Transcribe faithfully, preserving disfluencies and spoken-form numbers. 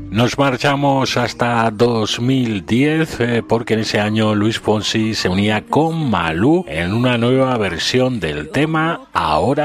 Nos marchamos hasta dos mil diez eh, porque en ese año Luis Fonsi se unía con Malú en una nueva versión del tema Ahora